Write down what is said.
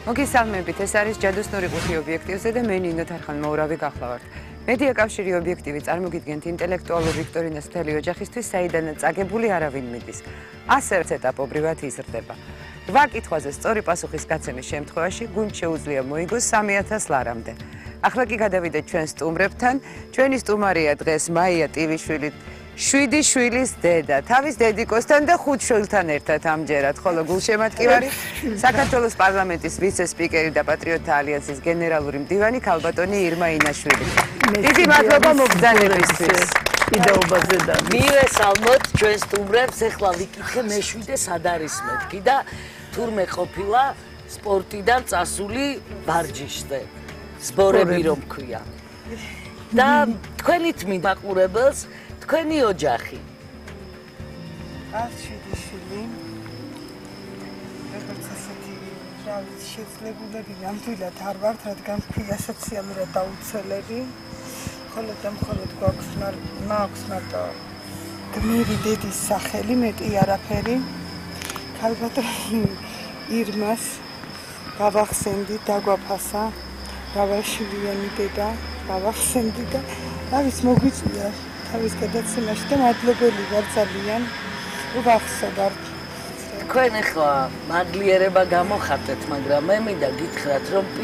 მოგესალმებით, ეს არის ჯადოსნური ყუთი ობიექტივზე და მე ნინო თარხან-მოურავი გახლავართ. მედია კავშირი ობიექტივი წარმოგიდგენთ ინტელექტუალურ ვიქტორინას მთელი ოჯახისთვის, საიდანაც წაგებული არავინ მიდის. ასევ ეტაპობრივად იზრდება. 8 კითხვაზე სწორი პასუხის გაცემის შემთხვევაში გუნდ შეუძლია მოიგოს 3000 ლარამდე. ახლა კი გადავიდეთ ჩვენ სტუმრებთან. ჩვენი სტუმარია დღეს მაია ტივიშვილი, 7 შვილის დედა, თავის დედიკოსთან და 5 შვილთან ერთად ამჯერად, ხოლო გულშემატკივარი საქართველოს პარლამენტის ვიცე-სპიკერი და პატრიოტთა ალიანსის გენერალური მდივანი ქალბატონი ირმა ინაშვილი. დიდი მადლობა მოგზაურობისთვის. კიდეობაზე და მივესალმოთ ჩვენ სტუმრებს, ეხლა ვიკითხე მე-7 სად არის მეთქი და თურმე ყოფილა სპორტიდან წასული ვარჯიშზე. სპორები რომ ქვია. და თქვენით მიდაყურებელს თქვენი ოჯახი. შვილი. როგორც ასეთი შეძლებულები ნამდვილად არ ვართ, რადგან ქვია სოციალურად დაუცველები. მხოლოდ და მხოლოდ გვაქვს მარტო გმირი დედის სახელი, მეტი არაფერი. ქალბატონი ირმას გავახსენდი, დაგვაფასა. რავაშვილიანი დედა, გავახსენდი და არის მოგვიწვია თავის გადაცემაში და მადლობელი ვარ ძალიან. უვახსოვართ. თქვენ ახლა მადლიერება გამოხატეთ, მაგრამ მე მინდა გითხრათ, რომ